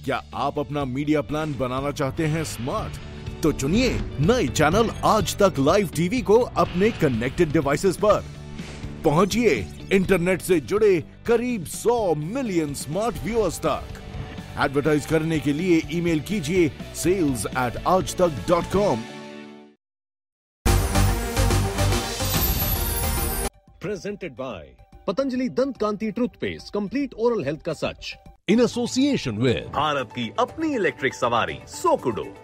क्या आप अपना मीडिया प्लान बनाना चाहते हैं स्मार्ट? तो चुनिए नए चैनल आज तक लाइव टीवी को अपने कनेक्टेड डिवाइसेस पर। पहुंचिए इंटरनेट से जुड़े करीब 100 मिलियन स्मार्ट व्यूअर्स तक। एडवर्टाइज करने के लिए ईमेल कीजिए sales@aajtak.com। Presented by Patanjali Dant Kanti Toothpaste, complete oral health का सच, in association with भारत की अपनी इलेक्ट्रिक सवारी सोकुडो।